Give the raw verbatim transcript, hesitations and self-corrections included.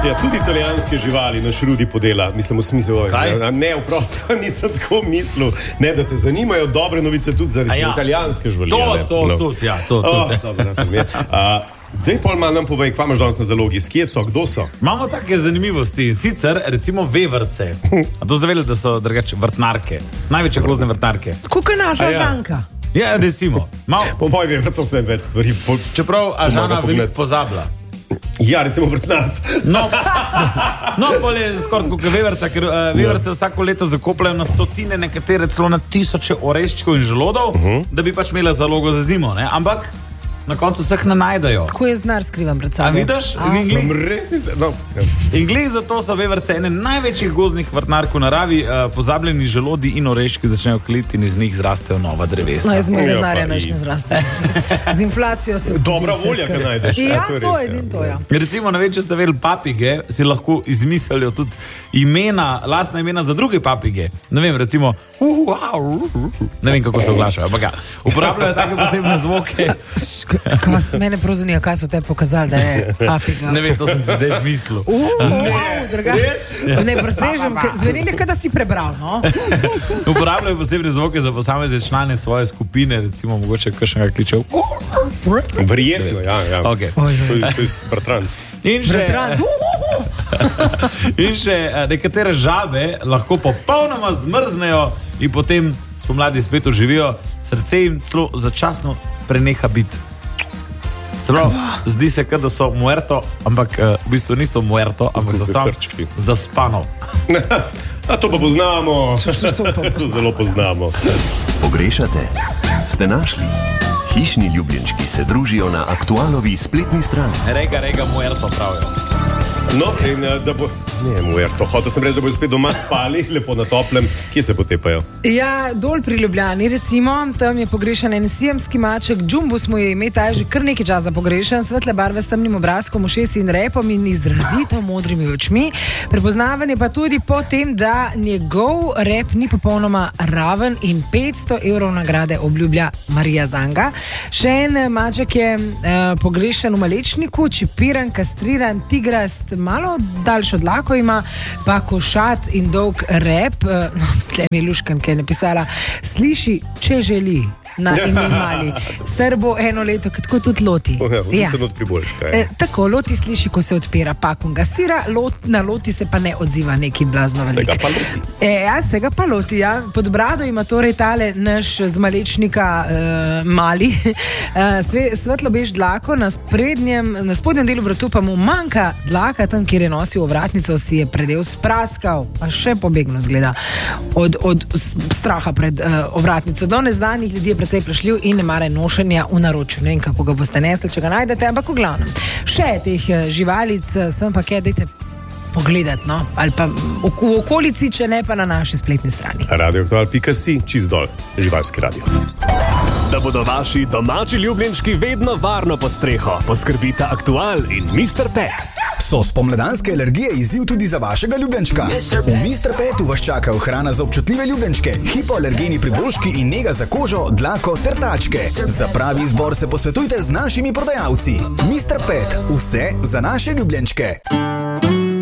Ja, tudi italijanske živali naš Rudi podela, mislim v smislu, ja, ne, vprosto nisem tako mislil, ne, da te zanimajo dobre novice tudi za recimo ja. italijanske živali. To, to, no. tudi, ja, to, oh, tudi. Dobro, dej pol malo nam povej, kva imaš danes na zalogi, s kje so, kdo so? Imamo take zanimivosti, sicer recimo vevrce. A to zaveli, da so drugače vrtnarke, največje grozne vrtnarke. Tako kot naša ja. Žanka. Ja, recimo. Mal... Po mojem vevrcu vsem več stvari. Po... Čeprav Ažana veliko pozabila. Ja, recimo vrtnarc. No, no bolj je skoraj kot veverca, ker uh, veverce ja. vsako leto zakopljajo na stotine, nekatere celo na tisoče oreščkov in želodov, uh -huh. da bi pač imela zalogo za zimo, ne? Ampak na koncu vseh ne najdejo. Tako je znar skrivam pred sabo. A vidiš? Sem res nisem... No. In glih zato so veverce ene največjih gozdnih vrtnark v naravi, uh, pozabljeni želodi in oreščki začnejo kliti in iz njih zrastejo nova drevesa. No, iz mojega denarja nič ne zraste. Z inflacijo se skupaj. Dobra volja, kaj najdeš. Ja, to je, to je edin to, ja. Recimo, ne vem, če ste vedeli, papige si lahko izmislijo tudi imena, lastna imena za druge papige. Ne vem, recimo, uh, uh, uh, ne vem, kako se oglašajo, ampak ja, uporabljajo take posebne zvoke. Kaj, mene prav zanima, kaj so te pokazali, da je papiga. Ne vem, to sem si zdaj izmislil. Uh, wow, druga. Ne presežem, zvenili, kaj da si prebral, no? Uporabljajo posebne zvoke za posamezne člane svoje skupine, recimo mogoče kakšnega kličev. Verjetno, ja, ja. Okay. To je, to je bratranc. In še, bratranc. In še nekatere žabe lahko popolnoma zmrznejo in potem spomladi spet oživijo, srce jim celo začasno preneha biti. Prav, zdi se, da so muerto, ampak uh, v bistvu niso muerto, ampak so samo zaspano. A to pa poznamo. To zelo poznamo. Pogrešate? Ste našli? Hišni ljubljenčki se družijo na Aktualovi spletni strani. Rega, rega, muerto pravijo. No, in da bo... Ne, muerto. Hotel sem reči, da bojo spet doma spali, lepo na toplem. Kje se potepajo? Ja, dol pri Ljubljani, recimo. Tam je pogrešan en siamski maček. Džumbus mu je ime, ta je že kar nekaj časa pogrešan. Svetle barve s temnim obrazkom, ušesi in repom in izrazito modrimi očmi. Prepoznaven je pa tudi po tem, da njegov rep ni popolnoma raven in petsto evrov nagrade obljublja Marija Zanga. Še en maček je eh, pogrešan v Malečniku, čipiran, kastriran, tigrast, malo daljšo dlako ima, pa košat in dolg rep. No, tle mi je Luškan, ki je napisala, sliši, če želi. Na ime Mali. Star bo eno leto, tako tudi Loti. Ja, se not priboljška. E, tako, Loti sliši, ko se odpira pakunga sira, lot, na Loti se pa ne odziva neki blazno velik. Sega pa Loti. E, ja, sega pa Loti, ja. Pod brado ima torej tale naš z Malečnika uh, Mali. Uh, sve, svetlo bež dlako, na sprednjem, na spodnjem delu vratu pa mu manjka dlaka, tam, kjer je nosil ovratnico, si je predel spraskal, pa še pobegno zgleda od, od straha pred uh, ovratnico. Do neznanih ljudi je precej prešljiv in ne mare nošenja v naročju. Ne vem, kako ga boste nesli, če ga najdete, ampak v glavnem. Še teh živalic sem pa kaj, dajte pogledati, no? Ali pa v, v okolici, če ne pa na naši spletni strani. radio aktual pika si, čist dol, živalski radio. Da bodo vaši domači ljubljenčki vedno varno pod streho, poskrbita Aktual in mister Pet. So spomladanske alergije izziv tudi za vašega ljubljenčka? V mister Petu vas čakajo hrana za občutljive ljubljenčke, hipoalergeni priboljški in nega za kožo, dlako ter tačke. Za pravi izbor se posvetujte z našimi prodajalci. mister Pet, vse za naše ljubljenčke.